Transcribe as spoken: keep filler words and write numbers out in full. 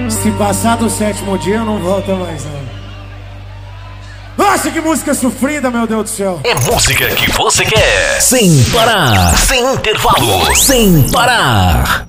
Se passar do sétimo dia, não volta mais, não. Nossa, que música sofrida, meu Deus do céu. É música que você quer. Sem parar. Sem intervalo. Sem parar.